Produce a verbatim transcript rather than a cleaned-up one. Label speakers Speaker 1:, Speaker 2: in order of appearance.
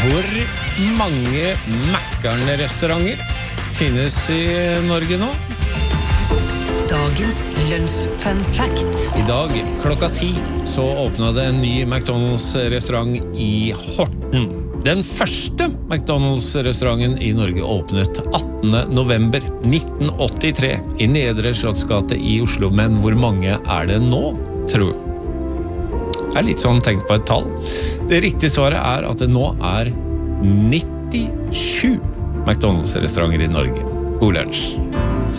Speaker 1: Hvor mange Mækkern-restauranter finnes i Norge nå?
Speaker 2: Dagens Lunch Fun Fact.
Speaker 1: I dag klokka ti så åpnet det en ny McDonald's-restaurant i Horten. Den første McDonald's-restauranten i Norge åpnet attende november nitten åttitre i Nedre Slottsgate i Oslo. Men hvor mange er det nå, tror du? Jeg er litt sånn tenkt på et tall. Det riktige svaret er at det nå er nittisju McDonald's-restauranter i Norge. God lunsj!